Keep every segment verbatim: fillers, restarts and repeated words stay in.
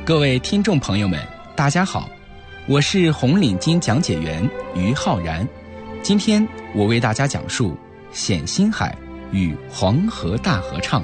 各位听众朋友们，大家好，我是红领巾讲解员于浩然。今天我为大家讲述冼星海与黄河大合唱。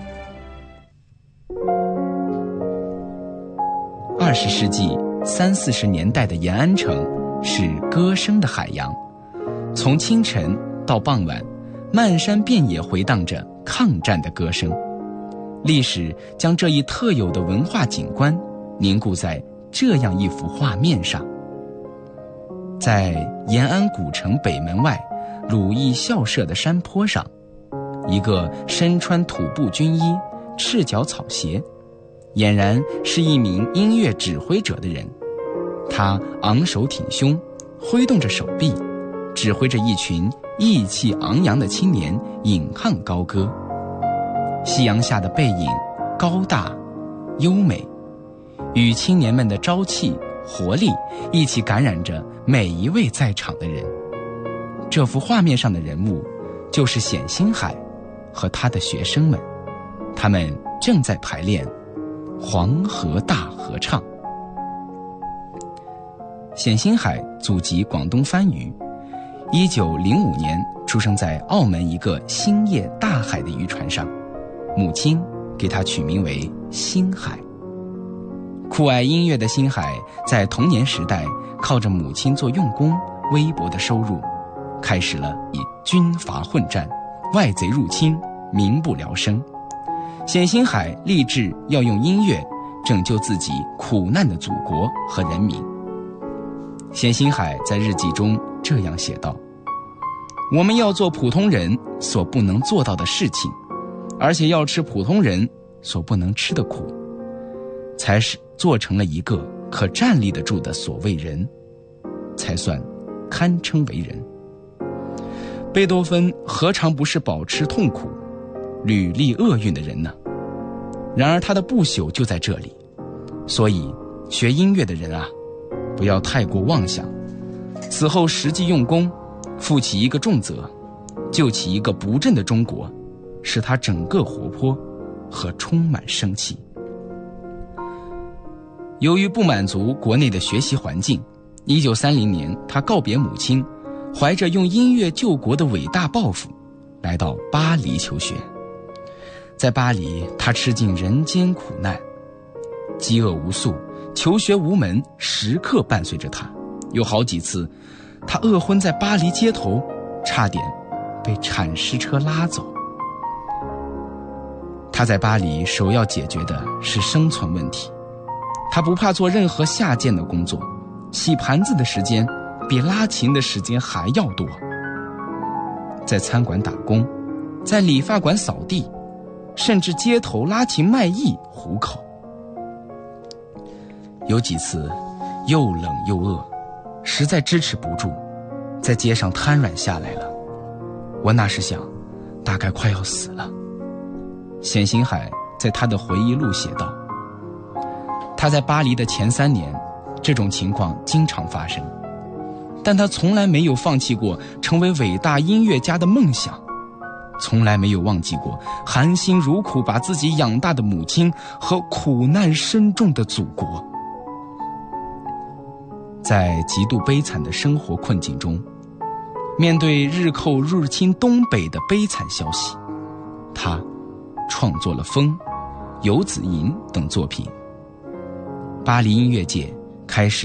二十世纪三四十年代的延安城是歌声的海洋，从清晨到傍晚，漫山遍野回荡着抗战的歌声。历史将这一特有的文化景观凝固在这样一幅画面上。在延安古城北门外鲁艺校舍的山坡上，一个身穿土布军衣、赤脚草鞋，俨然是一名音乐指挥者的人。他昂首挺胸，挥动着手臂，指挥着一群意气昂扬的青年引吭高歌。夕阳下的背影高大优美，与青年们的朝气活力一起感染着每一位在场的人。这幅画面上的人物就是冼星海和他的学生们，他们正在排练黄河大合唱。冼星海祖籍广东番禺，一九零五年出生在澳门一个兴业大海的渔船上，母亲给他取名为星海。酷爱音乐的星海在童年时代靠着母亲做用工，微薄的收入开始了以军阀混战、外贼入侵、民不聊生。冼星海立志要用音乐拯救自己苦难的祖国和人民。冼星海在日记中这样写道：我们要做普通人所不能做到的事情，而且要吃普通人所不能吃的苦，才是做成了一个可站立得住的所谓人，才算堪称为人。贝多芬何尝不是饱吃痛苦、屡历厄运的人呢？然而他的不朽就在这里。所以学音乐的人啊，不要太过妄想，此后实际用功，负起一个重责，救起一个不振的中国，使他整个活泼和充满生气。由于不满足国内的学习环境，一九三零年他告别母亲，怀着用音乐救国的伟大抱负，来到巴黎求学。在巴黎，他吃尽人间苦难，饥饿无宿，求学无门，时刻伴随着他。有好几次他饿昏在巴黎街头，差点被铲尸车拉走。他在巴黎首要解决的是生存问题，他不怕做任何下贱的工作，洗盘子的时间比拉琴的时间还要多。在餐馆打工，在理发馆扫地，甚至街头拉琴卖艺糊口。有几次又冷又饿，实在支持不住，在街上瘫软下来了。我那时想，大概快要死了。冼星海在他的回忆录写道，他在巴黎的前三年，这种情况经常发生，但他从来没有放弃过成为伟大音乐家的梦想，从来没有忘记过含辛茹苦把自己养大的母亲和苦难深重的祖国。在极度悲惨的生活困境中，面对日寇入侵东北的悲惨消息，他创作了《风》《游子吟》等作品。巴黎音乐界开始